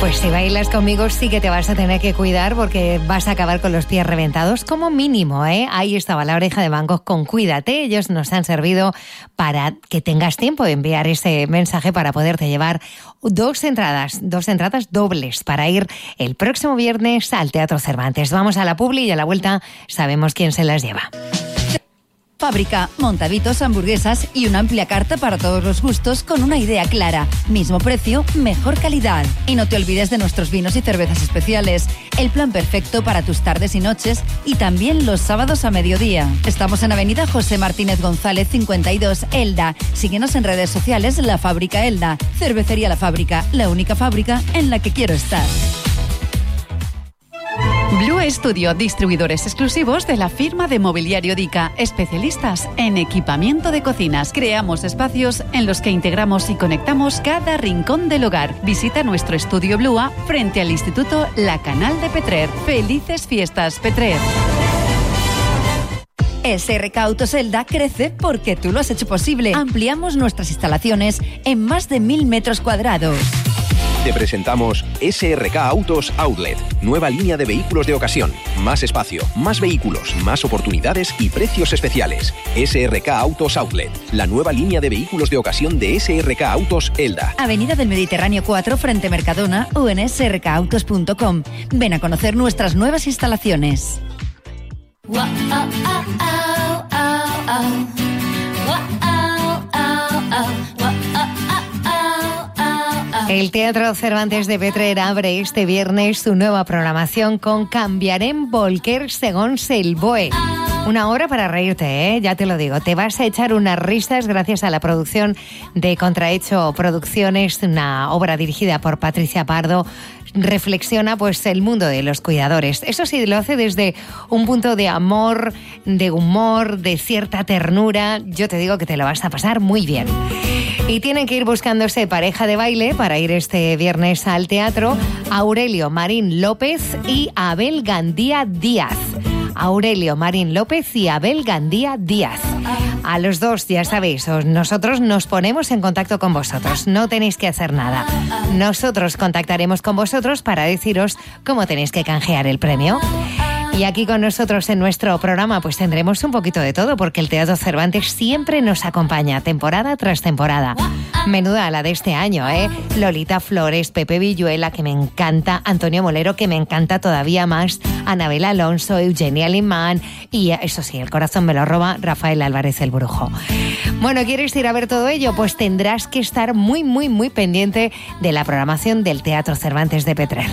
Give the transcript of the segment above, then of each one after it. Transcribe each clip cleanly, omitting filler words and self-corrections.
Pues si bailas conmigo sí que te vas a tener que cuidar porque vas a acabar con los pies reventados como mínimo, ¿eh? Ahí estaba La Oreja de Van Gogh con Cuídate. Ellos nos han servido para que tengas tiempo de enviar ese mensaje para poderte llevar dos entradas dobles para ir el próximo viernes al Teatro Cervantes. Vamos a la publi y a la vuelta sabemos quién se las lleva. Fábrica, montaditos, hamburguesas y una amplia carta para todos los gustos con una idea clara. Mismo precio, mejor calidad. Y no te olvides de nuestros vinos y cervezas especiales. El plan perfecto para tus tardes y noches y también los sábados a mediodía. Estamos en Avenida José Martínez González 52, Elda. Síguenos en redes sociales La Fábrica Elda. Cervecería La Fábrica, la única fábrica en la que quiero estar. Blue Studio, distribuidores exclusivos de la firma de mobiliario Dica, especialistas en equipamiento de cocinas. Creamos espacios en los que integramos y conectamos cada rincón del hogar. Visita nuestro estudio Blua frente al Instituto La Canal de Petrer. ¡Felices fiestas, Petrer! SRK Autos Elda crece porque tú lo has hecho posible. Ampliamos nuestras instalaciones en más de 1.000 metros cuadrados. Te presentamos SRK Autos Outlet, nueva línea de vehículos de ocasión, más espacio, más vehículos, más oportunidades y precios especiales. SRK Autos Outlet, la nueva línea de vehículos de ocasión de SRK Autos Elda. Avenida del Mediterráneo 4 frente Mercadona o en srkautos.com. Ven a conocer nuestras nuevas instalaciones. El Teatro Cervantes de Petrer abre este viernes su nueva programación con Canviarem Volker segons el BOE. Una hora para reírte, ya te lo digo. Te vas a echar unas risas gracias a la producción de Contrahecho Producciones, una obra dirigida por Patricia Pardo. Reflexiona pues el mundo de los cuidadores. Eso sí, lo hace desde un punto de amor, de humor, de cierta ternura. Yo te digo que te lo vas a pasar muy bien. Y tienen que ir buscándose pareja de baile para ir este viernes al teatro. Aurelio Marín López y Abel Gandía Díaz. Aurelio Marín López y Abel Gandía Díaz. A los dos, ya sabéis, nosotros nos ponemos en contacto con vosotros. No tenéis que hacer nada. Nosotros contactaremos con vosotros para deciros cómo tenéis que canjear el premio. Y aquí con nosotros en nuestro programa pues tendremos un poquito de todo porque el Teatro Cervantes siempre nos acompaña temporada tras temporada. Menuda la de este año, ¿eh? Lolita Flores, Pepe Villuela, que me encanta, Antonio Molero, que me encanta todavía más, Anabel Alonso, Eugenia Limán y, eso sí, el corazón me lo roba, Rafael Álvarez el Brujo. Bueno, ¿quieres ir a ver todo ello? Pues tendrás que estar muy, muy, muy pendiente de la programación del Teatro Cervantes de Petrer.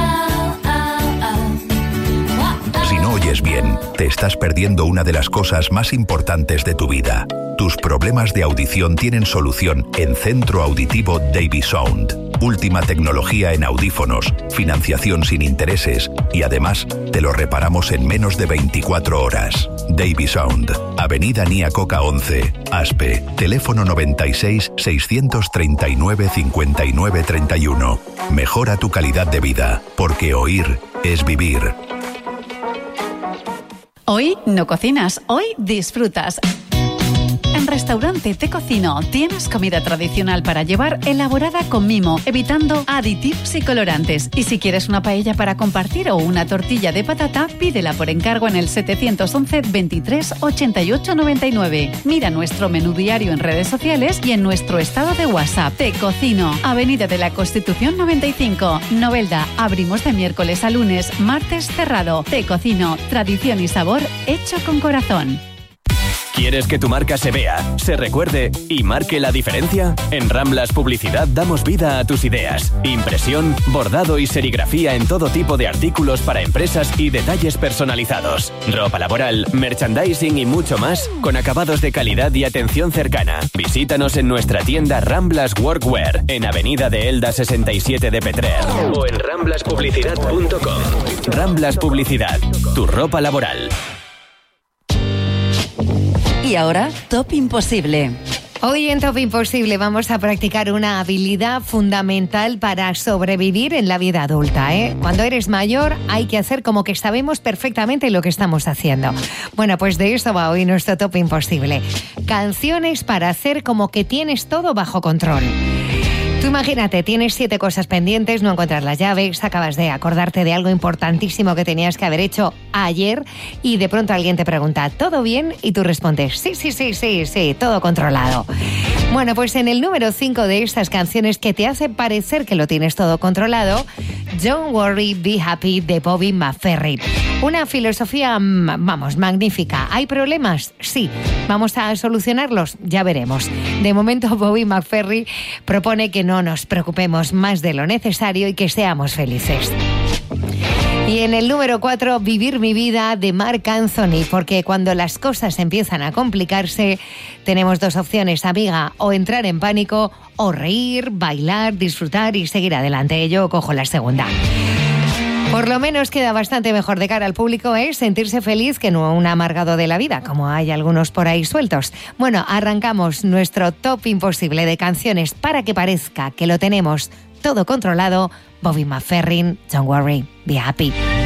Si no oyes bien, te estás perdiendo una de las cosas más importantes de tu vida. Tus problemas de audición tienen solución en Centro Auditivo Davy Sound. Última tecnología en audífonos, financiación sin intereses y además te lo reparamos en menos de 24 horas. Davy Sound, Avenida Nia Coca 11, Aspe, teléfono 96 639 59 31. Mejora tu calidad de vida, porque oír es vivir. Hoy no cocinas, hoy disfrutas. En Restaurante Te Cocino tienes comida tradicional para llevar elaborada con mimo, evitando aditivos y colorantes. Y si quieres una paella para compartir o una tortilla de patata, pídela por encargo en el 711 23 88 99. Mira nuestro menú diario en redes sociales y en nuestro estado de WhatsApp. Te Cocino, Avenida de la Constitución 95, Novelda. Abrimos de miércoles a lunes, martes cerrado. Te Cocino, tradición y sabor hecho con corazón. ¿Quieres que tu marca se vea, se recuerde y marque la diferencia? En Ramblas Publicidad damos vida a tus ideas. Impresión, bordado y serigrafía en todo tipo de artículos para empresas y detalles personalizados. Ropa laboral, merchandising y mucho más con acabados de calidad y atención cercana. Visítanos en nuestra tienda Ramblas Workwear en Avenida de Elda 67 de Petrer o en ramblaspublicidad.com. Ramblas Publicidad, tu ropa laboral. Y ahora, Top Imposible. Hoy en Top Imposible vamos a practicar una habilidad fundamental para sobrevivir en la vida adulta, ¿eh? Cuando eres mayor hay que hacer como que sabemos perfectamente lo que estamos haciendo. Bueno, pues de eso va hoy nuestro Top Imposible. Canciones para hacer como que tienes todo bajo control. Tú imagínate, tienes 7 cosas pendientes, no encuentras las llaves, acabas de acordarte de algo importantísimo que tenías que haber hecho ayer y de pronto alguien te pregunta, ¿todo bien? Y tú respondes, sí, todo controlado. Bueno, pues en el número 5 de estas canciones que te hace parecer que lo tienes todo controlado, Don't Worry, Be Happy de Bobby McFerrin. Una filosofía, vamos, magnífica. ¿Hay problemas? Sí. ¿Vamos a solucionarlos? Ya veremos. De momento, Bobby McFerrin propone que no nos preocupemos más de lo necesario y que seamos felices. Y en el número 4, Vivir mi vida de Marc Anthony, porque cuando las cosas empiezan a complicarse, tenemos 2 opciones, amiga, o entrar en pánico, o reír, bailar, disfrutar y seguir adelante. Yo cojo la segunda. Por lo menos queda bastante mejor de cara al público, sentirse feliz que no un amargado de la vida, como hay algunos por ahí sueltos. Bueno, arrancamos nuestro top imposible de canciones para que parezca que lo tenemos todo controlado. Bobby McFerrin, Don't Worry, Be Happy.